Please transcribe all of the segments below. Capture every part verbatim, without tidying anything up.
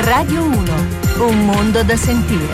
Radio uno, un mondo da sentire.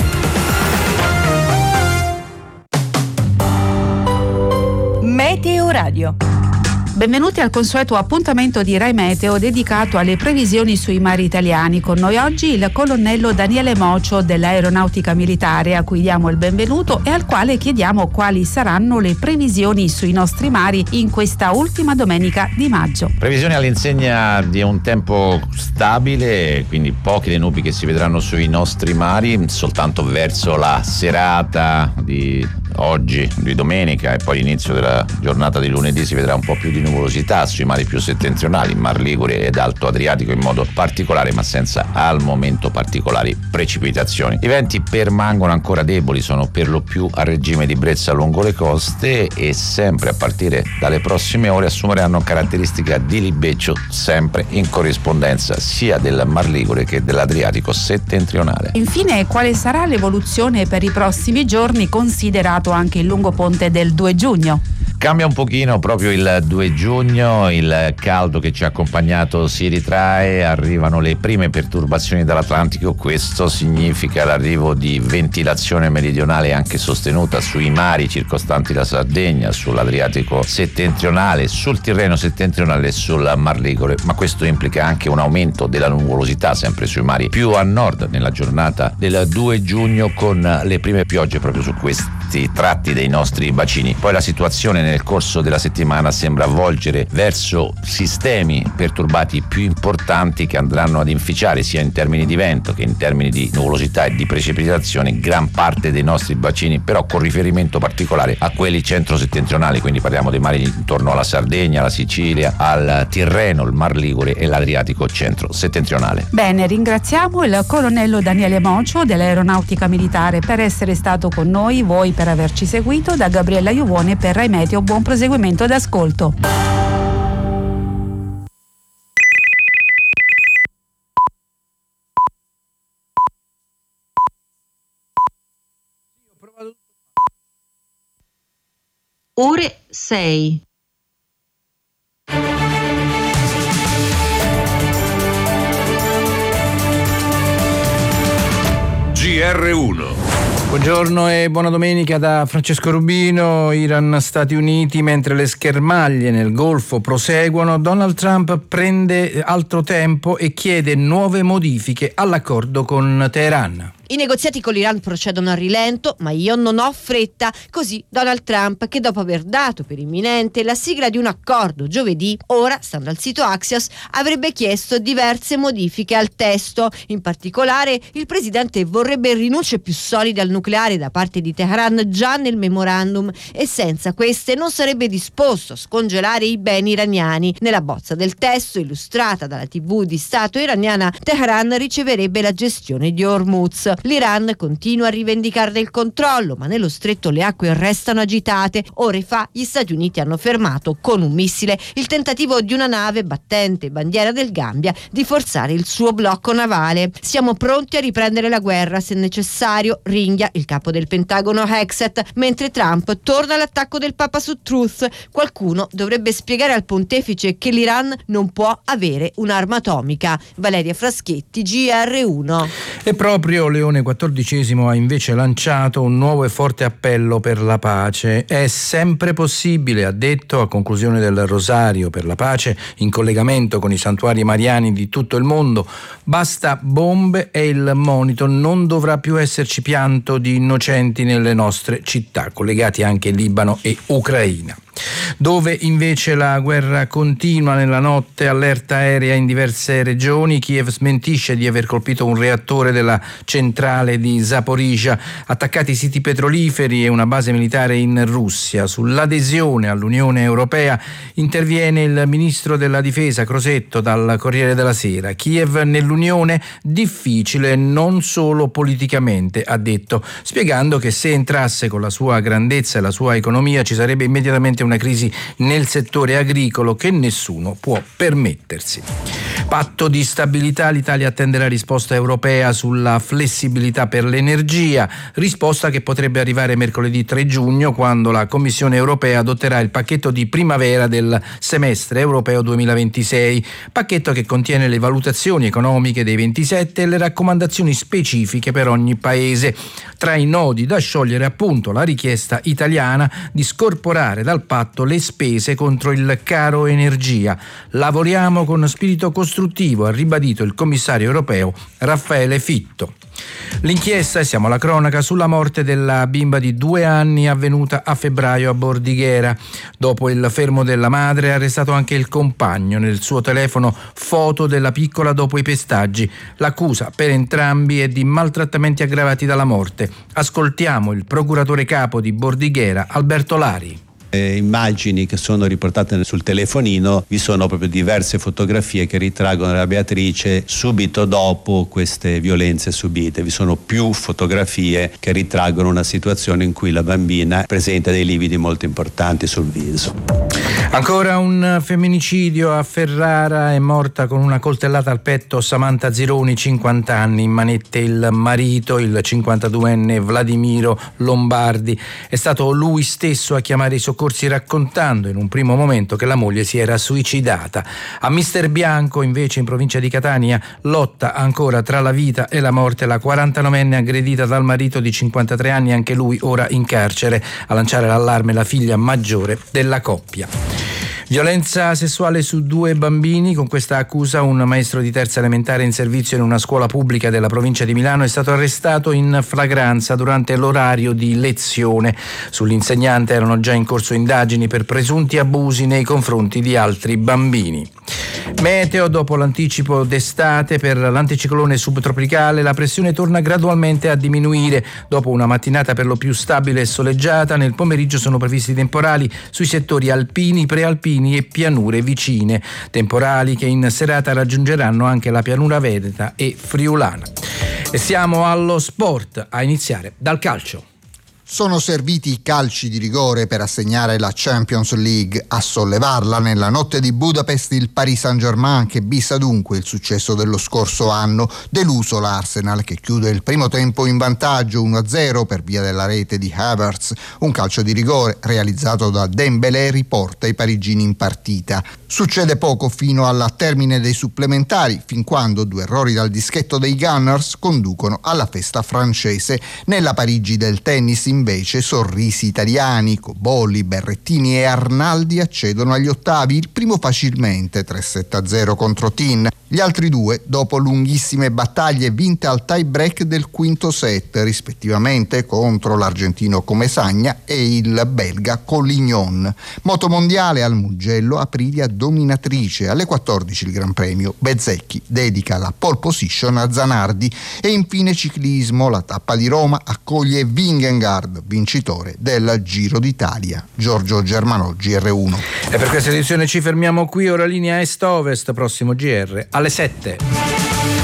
Meteo Radio. Benvenuti al consueto appuntamento di Rai Meteo dedicato alle previsioni sui mari italiani. Con noi oggi il colonnello Daniele Mocio dell'Aeronautica Militare, a cui diamo il benvenuto e al quale chiediamo quali saranno le previsioni sui nostri mari in questa ultima domenica di maggio. Previsioni all'insegna di un tempo stabile, quindi poche le nubi che si vedranno sui nostri mari, soltanto verso la serata di oggi, di domenica, e poi l'inizio della giornata di lunedì si vedrà un po' più di nuvolosità sui mari più settentrionali, Mar Ligure ed Alto Adriatico in modo particolare, ma senza al momento particolari precipitazioni. I venti permangono ancora deboli, sono per lo più a regime di brezza lungo le coste e sempre a partire dalle prossime ore assumeranno caratteristica di libeccio, sempre in corrispondenza sia del Mar Ligure che dell'Adriatico settentrionale. Infine, quale sarà l'evoluzione per i prossimi giorni, considerato anche il lungo ponte del due giugno? Cambia un pochino proprio il due giugno, il caldo che ci ha accompagnato si ritrae, arrivano le prime perturbazioni dall'Atlantico, questo significa l'arrivo di ventilazione meridionale anche sostenuta sui mari circostanti la Sardegna, sull'Adriatico settentrionale, sul Tirreno settentrionale e sul Mar Ligure, ma questo implica anche un aumento della nuvolosità sempre sui mari più a nord nella giornata del due giugno, con le prime piogge proprio su questi tratti dei nostri bacini. Poi la situazione nel corso della settimana sembra volgere verso sistemi perturbati più importanti che andranno ad inficiare sia in termini di vento che in termini di nuvolosità e di precipitazioni gran parte dei nostri bacini, però con riferimento particolare a quelli centro-settentrionali, quindi parliamo dei mari intorno alla Sardegna, alla Sicilia, al Tirreno, il Mar Ligure e l'Adriatico centro-settentrionale. Bene, ringraziamo il colonnello Daniele Mocio dell'Aeronautica Militare per essere stato con noi, voi per averci seguito. Da Gabriella Iovone per Rai Meteo, buon proseguimento d'ascolto. Ore sei. G R uno. Buongiorno e buona domenica da Francesco Rubino. Iran-Stati Uniti, mentre le schermaglie nel Golfo proseguono, Donald Trump prende altro tempo e chiede nuove modifiche all'accordo con Teheran. I negoziati con l'Iran procedono a rilento, ma io non ho fretta. Così Donald Trump, che dopo aver dato per imminente la sigla di un accordo giovedì, ora, stando al sito Axios, avrebbe chiesto diverse modifiche al testo. In particolare, il presidente vorrebbe rinunce più solide al nucleare da parte di Teheran già nel memorandum, e senza queste non sarebbe disposto a scongelare i beni iraniani. Nella bozza del testo, illustrata dalla tivù di Stato iraniana, Teheran riceverebbe la gestione di Hormuz. L'Iran continua a rivendicarne il controllo, ma nello stretto le acque restano agitate. Ore fa gli Stati Uniti hanno fermato con un missile il tentativo di una nave battente bandiera del Gambia di forzare il suo blocco navale. Siamo pronti a riprendere la guerra se necessario, ringhia il capo del Pentagono Hexet, mentre Trump torna all'attacco del Papa su Truth. Qualcuno dovrebbe spiegare al pontefice che l'Iran non può avere un'arma atomica. Valeria Fraschetti, G R uno. E proprio Leone quattordicesimo ha invece lanciato un nuovo e forte appello per la pace. È sempre possibile, ha detto a conclusione del Rosario per la pace in collegamento con i santuari mariani di tutto il mondo. Basta bombe e il monito: non dovrà più esserci pianto di innocenti nelle nostre città, collegati anche Libano e Ucraina. Dove invece la guerra continua nella notte, allerta aerea in diverse regioni. Kiev smentisce di aver colpito un reattore della centrale di Zaporizhzhia, attaccati siti petroliferi e una base militare in Russia. Sull'adesione all'Unione Europea interviene il ministro della difesa Crosetto dal Corriere della Sera. Kiev nell'Unione difficile non solo politicamente, ha detto, spiegando che se entrasse con la sua grandezza e la sua economia ci sarebbe immediatamente una crisi nel settore agricolo che nessuno può permettersi. Patto di stabilità, l'Italia attende la risposta europea sulla flessibilità per l'energia, risposta che potrebbe arrivare mercoledì tre giugno, quando la Commissione europea adotterà il pacchetto di primavera del semestre europeo duemilaventisei, pacchetto che contiene le valutazioni economiche dei ventisette e le raccomandazioni specifiche per ogni paese. Tra i nodi da sciogliere appunto la richiesta italiana di scorporare dal patto le spese contro il caro energia. Lavoriamo con spirito costruttivo, ha ribadito il commissario europeo Raffaele Fitto. L'inchiesta, e siamo alla cronaca, sulla morte della bimba di due anni avvenuta a febbraio a Bordighera. Dopo il fermo della madre, ha arrestato anche il compagno. Nel suo telefono foto della piccola dopo i pestaggi. L'accusa per entrambi è di maltrattamenti aggravati dalla morte. Ascoltiamo il procuratore capo di Bordighera, Alberto Lari. Le immagini che sono riportate sul telefonino, vi sono proprio diverse fotografie che ritraggono la Beatrice subito dopo queste violenze subite. Vi sono più fotografie che ritraggono una situazione in cui la bambina presenta dei lividi molto importanti sul viso. Ancora un femminicidio a Ferrara, è morta con una coltellata al petto Samantha Zironi, cinquanta anni, in manette il marito, il cinquantaduenne Vladimiro Lombardi. È stato lui stesso a chiamare i soccorsi, raccontando in un primo momento che la moglie si era suicidata. A Mister Bianco, invece, in provincia di Catania, lotta ancora tra la vita e la morte la quarantanovenne aggredita dal marito di cinquantatré anni, anche lui ora in carcere. A lanciare l'allarme la figlia maggiore della coppia. Violenza sessuale su due bambini. Con questa accusa un maestro di terza elementare in servizio in una scuola pubblica della provincia di Milano è stato arrestato in flagranza durante l'orario di lezione. Sull'insegnante erano già in corso indagini per presunti abusi nei confronti di altri bambini. Meteo: dopo l'anticipo d'estate per l'anticiclone subtropicale, la pressione torna gradualmente a diminuire. Dopo una mattinata per lo più stabile e soleggiata, nel pomeriggio sono previsti temporali sui settori alpini, prealpini e pianure vicine. Temporali che in serata raggiungeranno anche la pianura veneta e friulana. E siamo allo sport, a iniziare dal calcio. Sono serviti i calci di rigore per assegnare la Champions League. A sollevarla nella notte di Budapest il Paris Saint-Germain, che bissa dunque il successo dello scorso anno. Deluso l'Arsenal, che chiude il primo tempo in vantaggio uno a zero per via della rete di Havertz. Un calcio di rigore realizzato da Dembélé riporta i parigini in partita. Succede poco fino al termine dei supplementari, fin quando due errori dal dischetto dei Gunners conducono alla festa francese. Nella Parigi del tennis, invece, sorrisi italiani. Cobolli, Berrettini e Arnaldi accedono agli ottavi, il primo facilmente tre sette a zero contro Tin. Gli altri due dopo lunghissime battaglie vinte al tie break del quinto set, rispettivamente contro l'argentino Comesagna e il belga Collignon. Motomondiale al Mugello, Aprilia dominatrice. Alle quattordici il Gran Premio, Bezzecchi dedica la pole position a Zanardi. E infine ciclismo, la tappa di Roma accoglie Vingegaard, vincitore del Giro d'Italia. Giorgio Germanò, G R uno. E per questa edizione ci fermiamo qui, ora linea est-ovest, prossimo G R alle sette.